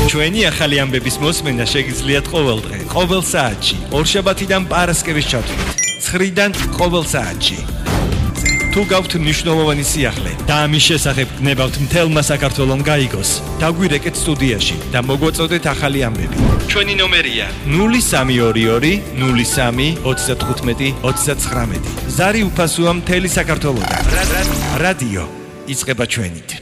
ჩვენი ახალი ამბების მოსმენა შეგიძლიათ ყოველ დღე, ყოველ საათში, ორშაბათიდან პარასკევის ჩათვლით, 9-დან ყოველ საათში. თუ გაქვთ მნიშვნელოვანი სიახლე და ამის შესახებ გნებავთ მთელმა საქართველომ გაიგოს, დაგვირეკეთ სტუდიაში და მოგვაწოდეთ ახალი ამბები. ჩვენი ნომერია 0322 03 35 39. ზარი უფასოა მთელი საქართველოდან. რადიო იწყება ჩვენით.